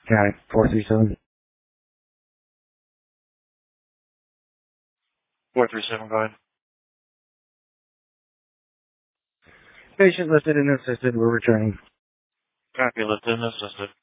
Got it. 437. 437, go ahead. Patient listed and assisted. We're returning. Copy, listed and assisted.